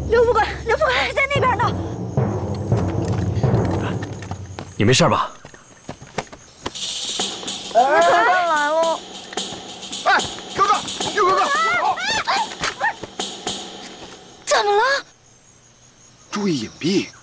刘副官还在那边呢。 你没事吧？ 来了！ 哎，哥哥，六哥哥， 怎么了？ 注意隐蔽。